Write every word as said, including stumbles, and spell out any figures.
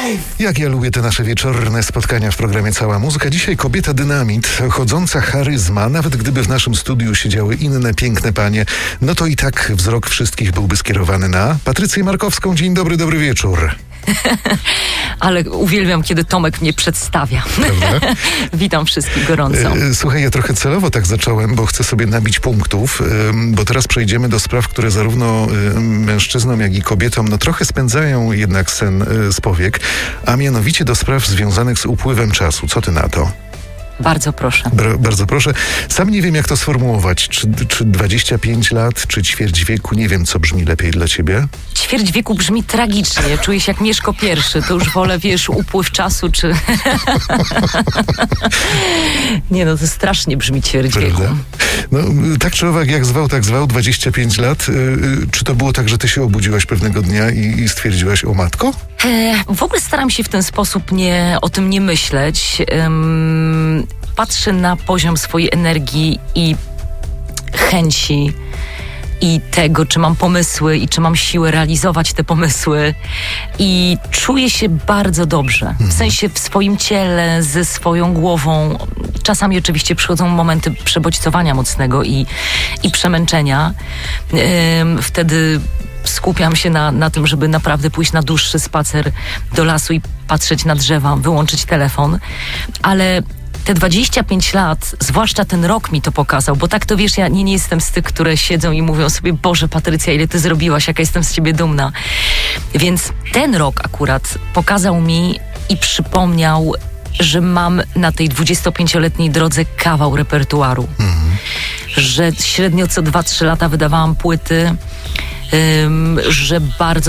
Jak ja lubię te nasze wieczorne spotkania w programie Cała Muzyka. Dzisiaj kobieta dynamit, chodząca charyzma. Nawet gdyby w naszym studiu siedziały inne piękne panie, no to i tak wzrok wszystkich byłby skierowany na Patrycję Markowską. Dzień dobry, dobry wieczór. Ale uwielbiam, kiedy Tomek mnie przedstawia. Witam wszystkich gorąco. Słuchaj, ja trochę celowo tak zacząłem, bo chcę sobie nabić punktów, bo teraz przejdziemy do spraw, które zarówno mężczyznom, jak i kobietom no trochę spędzają jednak sen z powiek, a mianowicie do spraw związanych z upływem czasu. Co ty na to? Bardzo proszę. Br- bardzo proszę. Sam nie wiem, jak to sformułować. Czy, czy dwadzieścia pięć lat, czy ćwierć wieku? Nie wiem, co brzmi lepiej dla ciebie. Ćwierć wieku brzmi tragicznie. Czuję się jak Mieszko pierwszy. To już wolę, wiesz, upływ czasu, czy... Nie no, to strasznie brzmi ćwierć Prawda? wieku. No, tak czy owak, jak zwał, tak zwał, dwadzieścia pięć lat. Yy, czy to było tak, że ty się obudziłaś pewnego dnia i, i stwierdziłaś, o matko? E, w ogóle staram się w ten sposób nie, o tym nie myśleć. Ym, patrzę na poziom swojej energii i chęci i tego, czy mam pomysły i czy mam siłę realizować te pomysły i czuję się bardzo dobrze. W sensie w swoim ciele, ze swoją głową. Czasami oczywiście przychodzą momenty przebodźcowania mocnego i, i przemęczenia. Ym, wtedy skupiam się na, na tym, żeby naprawdę pójść na dłuższy spacer do lasu i patrzeć na drzewa, wyłączyć telefon. Ale te dwadzieścia pięć lat, zwłaszcza ten rok mi to pokazał, bo tak to wiesz, ja nie, nie jestem z tych, które siedzą i mówią sobie, Boże Patrycja, ile ty zrobiłaś, jaka jestem z ciebie dumna. Więc ten rok akurat pokazał mi i przypomniał, że mam na tej dwudziestopięcioletniej drodze kawał repertuaru. Mhm. Że średnio co dwa trzy lata wydawałam płyty, ym, że bardzo